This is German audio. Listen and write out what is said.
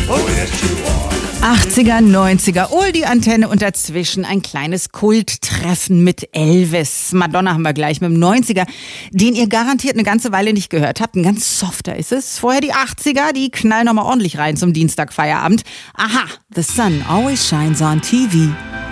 Oh yes you are. 80er, 90er, die Antenne und dazwischen ein kleines Kulttreffen mit Elvis. Madonna haben wir gleich mit dem 90er, den ihr garantiert eine ganze Weile nicht gehört habt. Ein ganz softer ist es. Vorher die 80er, die knallen nochmal ordentlich rein zum Dienstagfeierabend. Aha, The Sun Always Shines on TV.